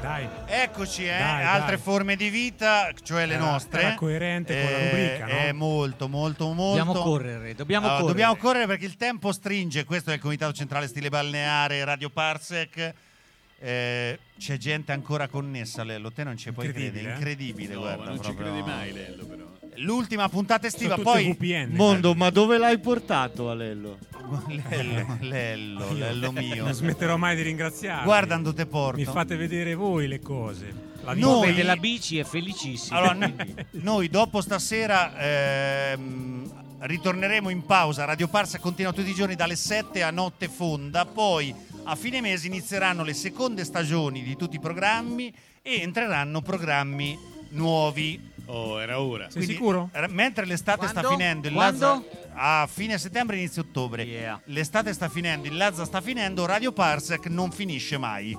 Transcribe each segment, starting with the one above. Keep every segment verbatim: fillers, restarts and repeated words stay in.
dai. Eccoci, eh, Dai, altre dai. forme di vita, cioè le Era- nostre. era coerente con la rubrica, no? È molto, molto, molto. Dobbiamo correre, dobbiamo Allora, correre. dobbiamo correre perché il tempo stringe. Questo è il Comitato Centrale Stile Balneare, Radio Parsec. Eh, c'è gente ancora connessa, Lello. Te non ci puoi Incredibile, credere, eh? incredibile. No, guarda, ma non ci proprio. credi mai, Lello, però. L'ultima puntata estiva, Sono tutte poi V P N. Mondo, ma dove l'hai portato Alello? Lello, Lello, Lello mio. Non smetterò mai di ringraziarvi. Guarda dove te porto. Mi fate vedere voi le cose. La vita. Noi- Vede la bici è felicissimo. Allora, n- noi dopo stasera ehm, ritorneremo in pausa. Radio Parsa continua tutti i giorni dalle sette a notte fonda. Poi a fine mese inizieranno le seconde stagioni di tutti i programmi e entreranno programmi nuovi. Oh, era ora. Sei Quindi, sicuro? r- mentre l'estate sta Quando? finendo, il Quando? Lazza a fine settembre, inizio ottobre. Yeah. L'estate sta finendo, il Lazza sta finendo, Radio Parsec non finisce mai.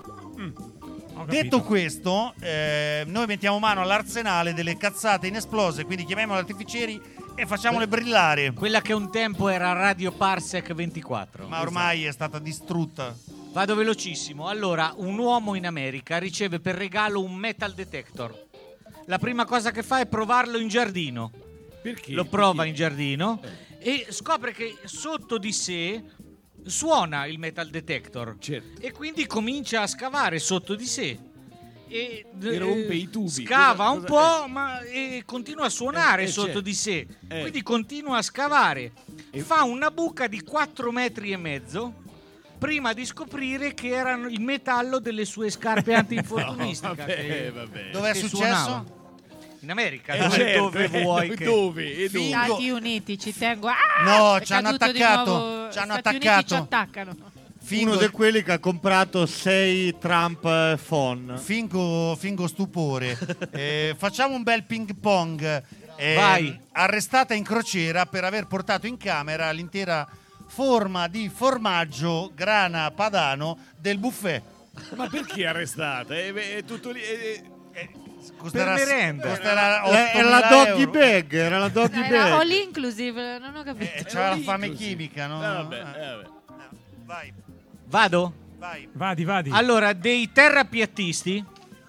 Ho Detto capito. questo, eh, noi mettiamo mano all'arsenale delle cazzate inesplose, quindi chiamiamole artificieri e facciamole brillare. Quella che un tempo era Radio Parsec ventiquattro. Ma ormai è stata distrutta. Vado velocissimo. Allora, un uomo in America riceve per regalo un metal detector. La prima cosa che fa è provarlo in giardino. Perché? Lo prova in Perché? giardino e scopre che sotto di sé suona il metal detector. Certo. E quindi comincia a scavare sotto di sé. E, E rompe eh, i tubi. Scava Cosa- un cosa- po', ma e continua a suonare Eh, eh, sotto certo. di sé. Eh. Quindi continua a scavare. E- Fa una buca di quattro metri e mezzo prima di scoprire che era il metallo delle sue scarpe antinfortunistica. vabbè, che- vabbè. Dove è che successo? suonava. In America, Eh, dove, certo, dove eh, vuoi che... dove? E dove? Fingo- Stati Uniti, ci tengo. Ah, No, è ci hanno caduto di attaccato, nuovo. ci hanno Stati Uniti attaccato. ci attaccano. Fingo, Uno di quelli che ha comprato sei Trump eh, phone. fingo, fingo stupore. Eh, facciamo un bel ping pong. Eh, Vai. Arrestata in crociera per aver portato in camera l'intera forma di formaggio grana padano del buffet. Ma perché arrestata? È, è tutto lì. è- è- Costerà, Per merenda. costerà Eh, Era la ottomila doggy euro. bag, era la doggy Era bag. all inclusive, non ho capito. Eh, c'era la lì fame così. chimica, no? Eh, vabbè, Eh. eh, vabbè. Vai, Vado? vai. Vadi, vadi. Allora, dei terrapiattisti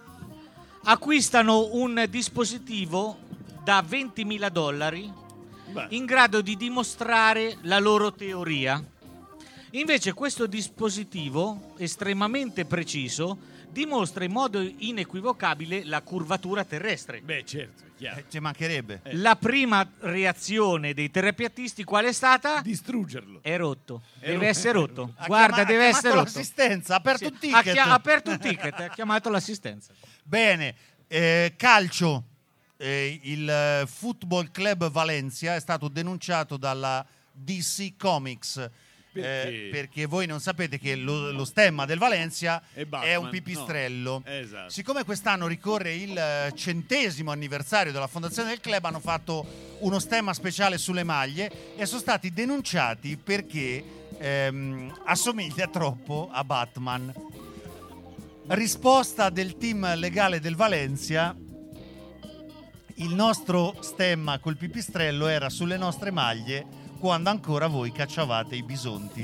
acquistano un dispositivo da ventimila dollari Beh. in grado di dimostrare la loro teoria. Invece questo dispositivo estremamente preciso dimostra in modo inequivocabile la curvatura terrestre. Beh, certo, è chiaro. Eh, ci mancherebbe. La prima reazione dei terrapiattisti qual è stata? Distruggerlo. È rotto, È deve rotto. essere rotto. Ha Guarda, chiama- deve ha essere chiamato rotto. l'assistenza, ha aperto Sì, un ha ticket. chia- ha aperto un ticket, ha chiamato l'assistenza. Bene, eh, calcio. Eh, il eh, Football Club Valencia è stato denunciato dalla D C Comics. Perché? Eh, perché voi non sapete che lo, lo stemma del Valencia È Batman, è un pipistrello. no. Esatto. Siccome quest'anno ricorre il eh, centesimo anniversario della fondazione del club, hanno fatto uno stemma speciale sulle maglie e sono stati denunciati perché ehm, assomiglia troppo a Batman. Risposta del team legale del Valencia: il nostro stemma col pipistrello era sulle nostre maglie quando ancora voi cacciavate i bisonti.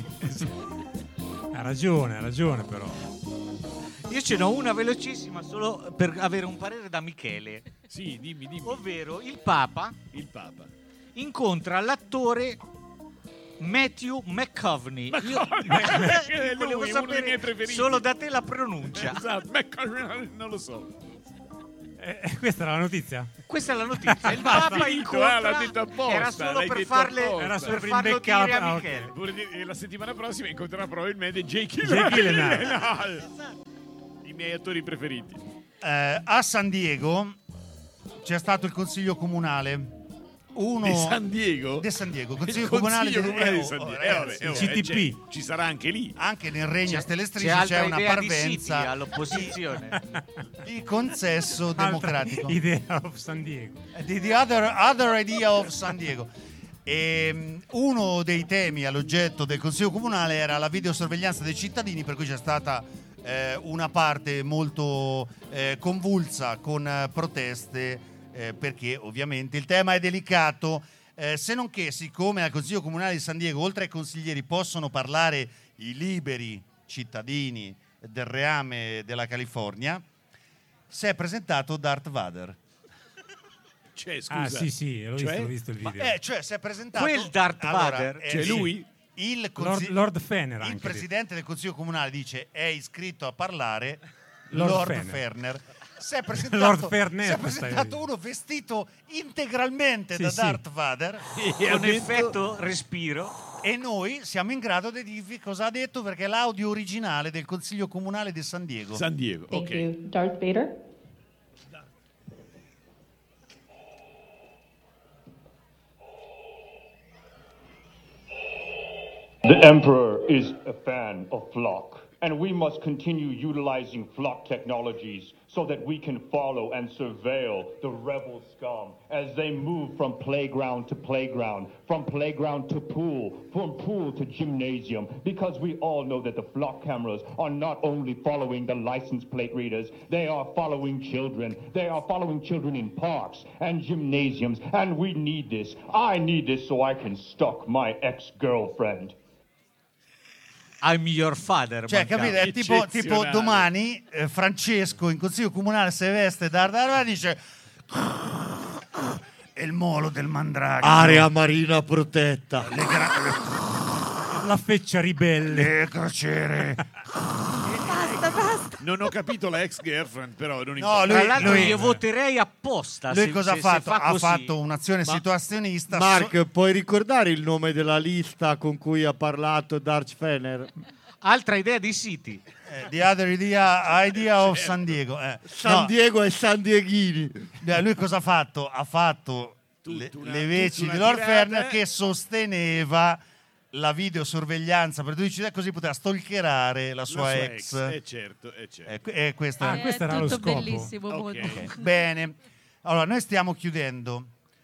Ha ragione, ha ragione però. Io ce n'ho una velocissima solo per avere un parere da Michele. Sì, dimmi, dimmi. Ovvero il Papa Il Papa. incontra l'attore Matthew McConaughey. Ma Io come? È lui, volevo uno dei sapere miei preferiti. solo da te la pronuncia. Esatto, McConaughey, non lo so. Eh, questa era la notizia? Questa è la notizia. Il Ma Papa finito, incontra eh, l'ha detto apposta, era solo l'hai per detto farle apposta. Era solo per per farlo imbeccarla- dire a ah, ok. Michele. Vuol dire che la settimana prossima incontrerà probabilmente Jake Jake Gyllenhaal. Gyllenhaal. I miei attori preferiti. Eh, a San Diego c'è stato il consiglio comunale. Uno Di San Diego? di San Diego, Il consiglio comunale Consiglio di, Comunale eh, di San oh, Diego. ragazzi, Eh, vabbè, il eh, C T P. c'è- Ci sarà anche lì. anche nel regno C'è, stelle c'è strisce c'è altra una idea di City parvenza all'opposizione. di consenso Altra democratico. Idea of San Diego. Di the other, other idea of San Diego. E, uno dei temi all'oggetto del consiglio comunale era la videosorveglianza dei cittadini, per cui c'è stata eh, una parte molto eh, convulsa con eh, proteste, eh, perché ovviamente il tema è delicato. Eh, se non che, siccome al Consiglio Comunale di San Diego, oltre ai consiglieri, possono parlare i liberi cittadini del reame della California, si è presentato Darth Vader. Cioè, scusa. Ah, sì, sì, l'ho visto, Cioè? l'ho visto il video. Eh, cioè si è presentato Quel Darth allora, Vader? eh, Cioè, sì. lui? Il, Lord, consi- Lord Fener il anche. presidente del Consiglio Comunale dice è iscritto a parlare Lord Lord, Fener. Ferner. Si è presentato, Lord Ferner, si è stai presentato dicendo. uno vestito integralmente Sì, da sì. Darth Vader E ha Con detto- effetto respiro. e noi siamo in grado di dirvi cosa ha detto perché è l'audio originale del Consiglio Comunale di San Diego. San Diego, Thank ok. you. Darth Vader? The Emperor is a fan of Flock, and we must continue utilizing Flock technologies so that we can follow and surveil the rebel scum as they move from playground to playground, from playground to pool, from pool to gymnasium, because we all know that the Flock cameras are not only following the license plate readers, they are following children. They are following children in parks and gymnasiums, and we need this. I need this so I can stalk my ex-girlfriend. I'm your father. Cioè, mancava. capite? È tipo, tipo Eccezionale. domani eh, Francesco in Consiglio Comunale se veste Darth Vader e dice è il molo del mandragora. Area marina protetta. Le, gra- La feccia ribelle. le crociere. Basta, basta. Non ho capito la ex girlfriend, però non No, importa. Tra lui- l'altro lui- io voterei apposta. Lui se- cosa se- ha fatto? se fa Ha così. fatto un'azione Ma- situazionista. Mark, so- puoi ricordare il nome della lista con cui ha parlato Darth Fener? Altra idea di siti. eh, the other idea, idea of San Diego. eh. San No, Diego e San Dieghini. eh, lui cosa ha fatto? Ha fatto le, Tutta una- le veci tutta di una Lord tirata, Ferner eh. che sosteneva la videosorveglianza per dodici ore, così poteva stalkerare la La sua, sua ex. Eh, certo, eh, certo. Eh, que- eh, questo Ah, è- questo È era lo tutto scopo. bellissimo. Ok. molto. Ok, bene. Allora, noi stiamo chiudendo.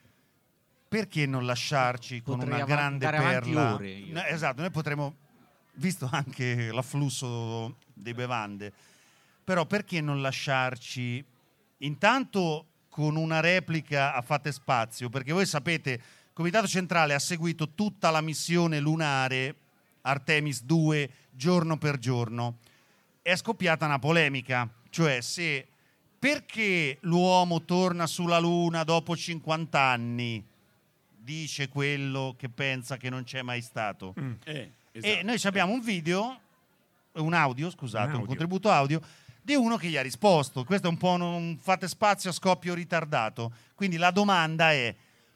Perché non lasciarci con Potrei una avan- grande andare avanti perla? ore io. No, esatto, noi potremmo, visto anche l'afflusso di bevande, però perché non lasciarci intanto con una replica a Fate Spazio? Perché voi sapete, il Comitato Centrale ha seguito tutta la missione lunare Artemis due giorno per giorno. È scoppiata una polemica, cioè se perché l'uomo torna sulla Luna dopo cinquanta anni, dice quello che pensa che non c'è mai stato. Eh, E esatto. noi ci abbiamo un video, un audio, scusate, Un un, audio. contributo audio di uno che gli ha risposto. Questo è un po' un Fate Spazio a scoppio ritardato. Quindi la domanda è: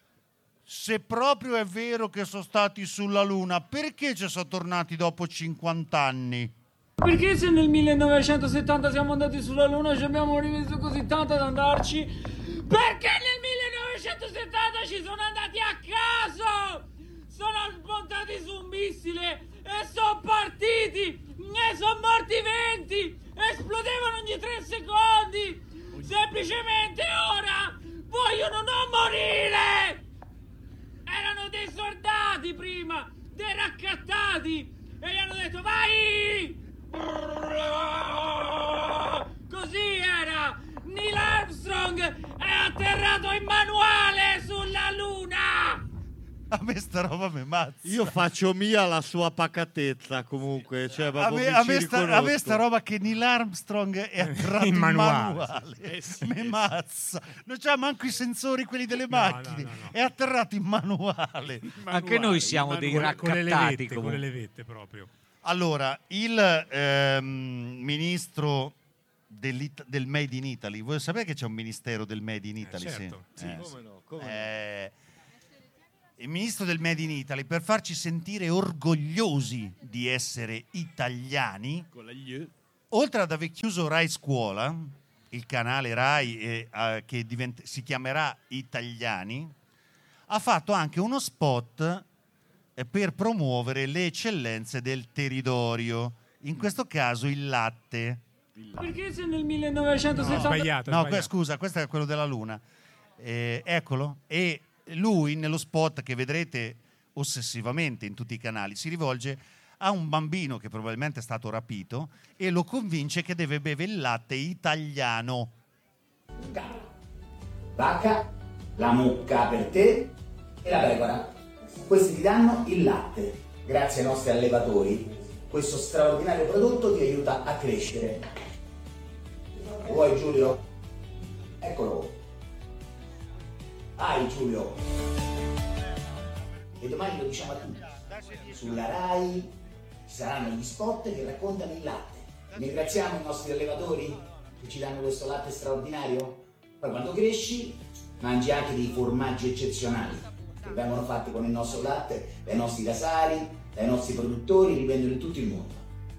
se proprio è vero che sono stati sulla Luna, perché ci sono tornati dopo cinquanta anni? Perché se nel millenovecentosettanta siamo andati sulla Luna ci abbiamo rimesso così tanto ad andarci? Perché nel millenovecentosettanta ci sono andati a caso! Sono spuntati su un missile e sono partiti! E sono morti venti! Esplodevano ogni tre secondi! Semplicemente ora vogliono non morire! Erano dei soldati prima, dei raccattati! E gli hanno detto vai! Così era! Neil Armstrong è atterrato in manuale sulla Luna! A me sta roba mi mazza. Io faccio mia la sua pacatezza comunque. Cioè, A proprio me, mi a, ci me sta, a me riconosco. sta roba che Neil Armstrong è atterrato in In manuale, manuale, sì. Eh sì, mi eh sì. mazza, non c'ha manco i sensori quelli delle No, macchine, no, no, no. è atterrato in manuale. Anche noi siamo dei manuale. Con le raccattati levette, con comunque. le levette proprio. Allora, il ehm, ministro dell'It- del Made in Italy, voi sapete che c'è un ministero del Made in Italy? certo, sì. Eh, Come no, come no. Eh, il ministro del Made in Italy, per farci sentire orgogliosi di essere italiani, Con la gli- oltre ad aver chiuso Rai Scuola, il canale Rai eh, eh, che divent- si chiamerà Italiani, ha fatto anche uno spot eh, per promuovere le eccellenze del territorio, in questo caso il latte. Perché se nel No, millenovecentosettanta... sbagliato, No, que- sbagliato. scusa, questo è quello della Luna. Eh, eccolo. E lui, nello spot che vedrete ossessivamente in tutti i canali, si rivolge a un bambino che probabilmente è stato rapito e lo convince che deve bere il latte italiano. Vacca, la mucca per te e la pecora. Questi ti danno il latte. Grazie ai nostri allevatori, questo straordinario prodotto ti aiuta a crescere. Vuoi, Giulio? Eccolo. Vai Giulio. E domani lo diciamo a tutti. Sulla Rai ci saranno gli spot che raccontano il latte. Ringraziamo i nostri allevatori che ci danno questo latte straordinario. Poi quando cresci mangi anche dei formaggi eccezionali che vengono fatti con il nostro latte dai nostri casari, dai nostri produttori, li vendono in tutto il mondo.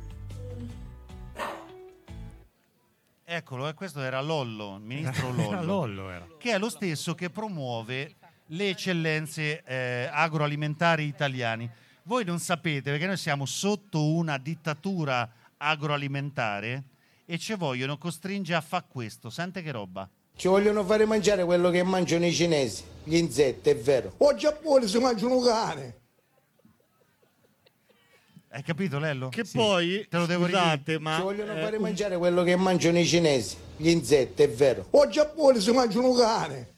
Eccolo, eh, questo era Lollo, il ministro Lollo, Era Lollo era. che è lo stesso che promuove le eccellenze eh, agroalimentari italiane. Voi non sapete, perché noi siamo sotto una dittatura agroalimentare e ci vogliono costringere a fare questo. Sente che roba. Ci vogliono fare mangiare quello che mangiano i cinesi, gli insetti, è vero. O Giappone si mangiano cane. Hai capito, Lello? Che Sì. poi, Te lo devo scusate, ridire. ma Ci vogliono eh, fare un- mangiare quello che mangiano i cinesi, gli insetti, è vero. O Giappone si mangiano cane.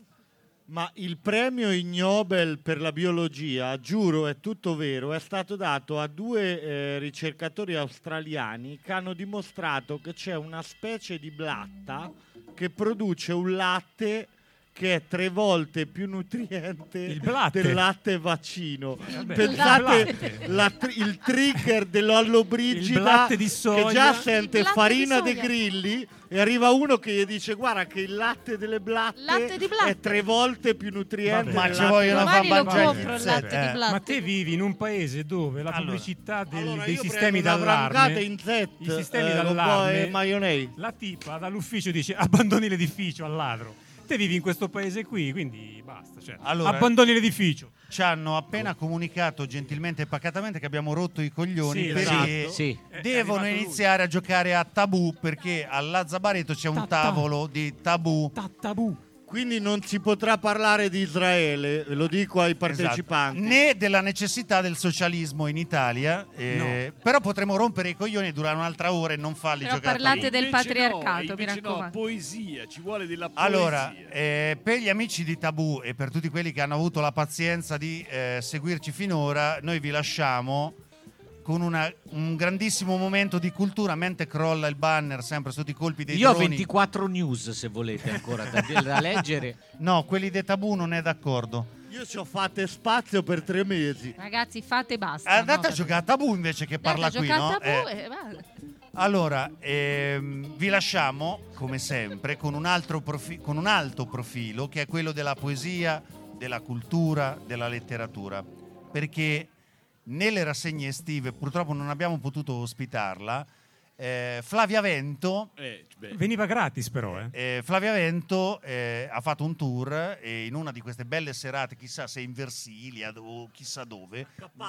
ma il premio Ig Nobel per la biologia, giuro, è tutto vero, è stato dato a due eh, ricercatori australiani che hanno dimostrato che c'è una specie di blatta che produce un latte che è tre volte più nutriente Il blatte. del latte vaccino. vabbè, Pensate il blatte. la tr- il trigger dell'Ollobrigida Il blatte di che soia. già Il sente blatte farina di dei soia. grilli e arriva uno che gli dice guarda che il latte delle blatte, Latte di blatte. è tre volte più nutriente Vabbè. Ma del ci latte- vogliono Domani far lo mangiare compro gli il latte insetti. di blatte. Ma te vivi in un paese dove la Allora. pubblicità del- Allora, dei io sistemi prendo una d'allarme, brangata in Z, i sistemi eh, con d'allarme, poi mayonnaise. la tipa dall'ufficio dice abbandoni l'edificio al ladro. Te vivi in questo paese qui, quindi basta. Cioè, Allora- abbandoni l'edificio. Ci hanno appena comunicato gentilmente e pacatamente che abbiamo rotto i coglioni Sì, perché esatto. Sì. È- è devono arrivato lui. iniziare a giocare a tabù, perché al Lazzabareto c'è un Ta-ta. tavolo di tabù. Tabù. Quindi non si potrà parlare di Israele, lo dico ai partecipanti. Esatto. Né della necessità del socialismo in Italia, eh, però potremo rompere i coglioni e durare un'altra ora e non farli Però giocare a parlate tabù. del Invece patriarcato, no, mi invece no, raccomando. poesia, ci vuole della poesia. Allora, eh, per gli amici di Tabù e per tutti quelli che hanno avuto la pazienza di eh, seguirci finora, noi vi lasciamo con una- un grandissimo momento di cultura mentre crolla il banner sempre sotto i colpi dei Io ho droni. ventiquattro news se volete ancora da, da leggere. No, quelli di Tabù non è d'accordo. Io ci ho fatte spazio per tre mesi. Ragazzi, fate e basta. Andate no? a giocare a Tabù invece che Andate parla a qui, giocare no? a tabù Eh, e basta. Allora, ehm, vi lasciamo, come sempre, con un, altro profi- con un alto profilo, che è quello della poesia, della cultura, della letteratura. Perché nelle rassegne estive, purtroppo non abbiamo potuto ospitarla, eh, Flavia Vento... Eh, beh, Veniva gratis però, eh. eh, Flavia Vento eh, ha fatto un tour e in una di queste belle serate, chissà se in Versilia o chissà dove,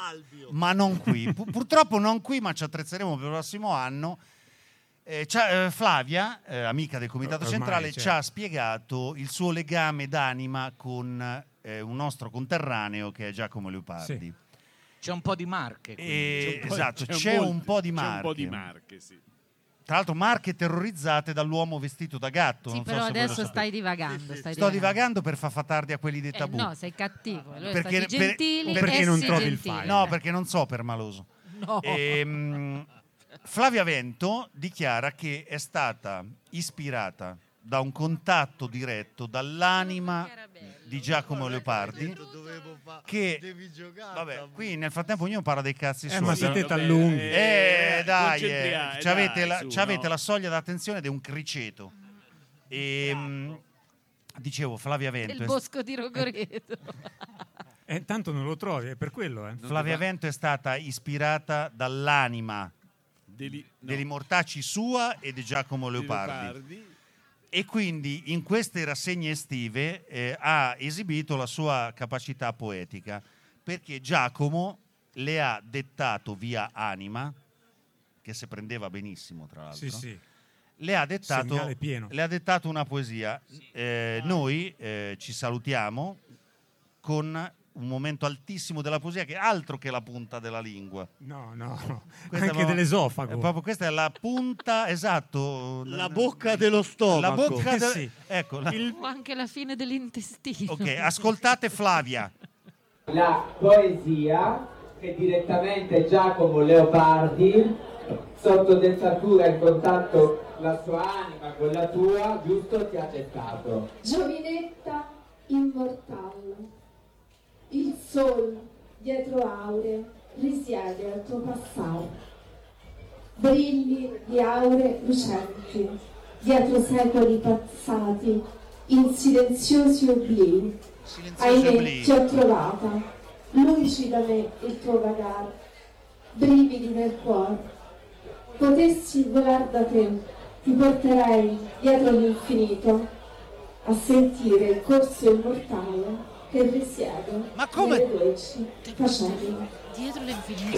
ma non qui. Pu- purtroppo non qui, ma ci attrezzeremo per il prossimo anno. Eh, c'ha- eh, Flavia, eh, amica del Comitato Ormai, Centrale, certo. ci ha spiegato il suo legame d'anima con eh, un nostro conterraneo che è Giacomo Leopardi. Sì. C'è un po' di marche. quindi. E- c'è un po'- esatto, c'è un c'è po' un po' di c'è marche. un po' di marche, sì. Tra l'altro marche terrorizzate dall'uomo vestito da gatto. Sì, non so però se voi lo adesso sapete. stai divagando. Stai Sto divagando per far fatardi a quelli dei Eh, Tabù. no, sei cattivo. Allora Perché- stati per- gentili, o perché essi non trovi il gentili. file. No, perché non so per maloso. No. Ehm, Flavia Vento dichiara che è stata ispirata da un contatto diretto dall'anima di Giacomo Leopardi, che vabbè, qui nel frattempo ognuno parla dei cazzi Eh, suoi. ma siete però- tallunghi. Eh, Eh, dai, concentria- eh, eh, c'avete, dai, la, su, c'avete no. la soglia d'attenzione ed è un criceto. E, dicevo, Flavia Vento Del è- bosco di Rogoreto. Eh, tanto non lo trovi, è per quello, eh. Flavia Vento è stata ispirata dall'anima Deli- no, degli mortacci sua e di Giacomo di Leopardi. Leopardi. E quindi in queste rassegne estive eh, ha esibito la sua capacità poetica, perché Giacomo le ha dettato via anima, che se prendeva benissimo tra l'altro, Sì, sì. le ha dettato, Segnale pieno. le ha dettato una poesia. Eh, noi eh, ci salutiamo con un momento altissimo della poesia, che è altro che la punta della lingua. No, no, Questa è anche proprio- dell'esofago. è proprio questa è la punta, esatto. La bocca dello stomaco. La bocca Eh, de- sì. ecco, la- O anche la fine dell'intestino. ok, ascoltate Flavia. La poesia che direttamente Giacomo Leopardi sotto dettatura in contatto la sua anima con la tua, giusto, ti ha gettato. Giovinetta immortale, il sol dietro aure risiede al tuo passare, brilli di aure lucenti dietro secoli passati in silenziosi oblii. Ahimè, ti ho trovata, lucida me il tuo vagare, brividi nel cuore. Potessi volar da te, ti porterei dietro l'infinito a sentire il corso immortale che risiede Ma come? nelle dolci facerie. Dietro l'infinito.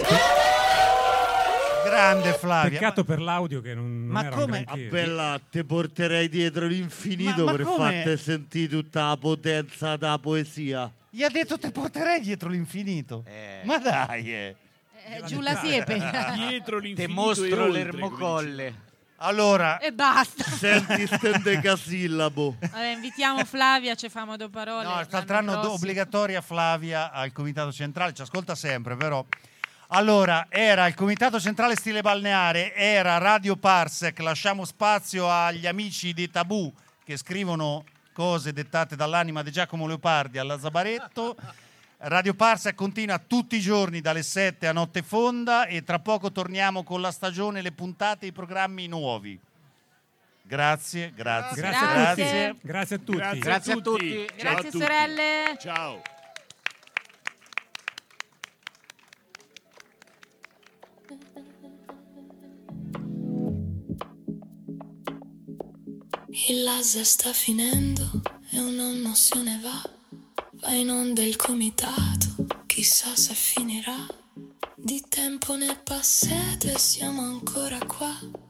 Grande Flavia. Peccato per l'audio che non, non Ma era come? un granché. Ah, bella, te porterei dietro l'infinito Ma- ma per come? farti sentire tutta la potenza della poesia. Gli ha detto te porterei dietro l'infinito. Eh. Ma dai, eh. Eh, giù la siepe. Dietro Te l'infinito mostro e oltre, l'ermocolle. Allora, E basta. Senti stende casillabo. Vabbè, invitiamo Flavia, ci famo due parole. no, l'anno quest'anno prossimo. obbligatoria Flavia al comitato centrale, ci ascolta sempre però. Allora, era il comitato centrale stile balneare, era Radio Parsec, lasciamo spazio agli amici di Tabù che scrivono cose dettate dall'anima di Giacomo Leopardi alla Zabaretto. Radio Parsec continua tutti i giorni dalle sette a notte fonda e tra poco torniamo con la stagione, le puntate e i programmi nuovi. Grazie, grazie, Grazie, Grazie. a tutti. Grazie a tutti. Grazie, Grazie a tutti. Ciao a Grazie tutti. sorelle. Ciao. Il laser sta finendo e un nonno se ne va. Va in onda il comitato, chissà se finirà. Di tempo ne è passato e siamo ancora qua.